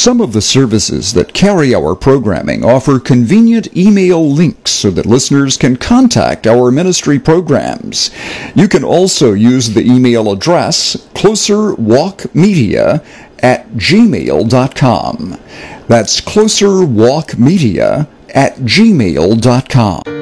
Some of the services that carry our programming offer convenient email links so that listeners can contact our ministry programs. You can also use the email address closerwalkmedia@gmail.com. That's closerwalkmedia@gmail.com.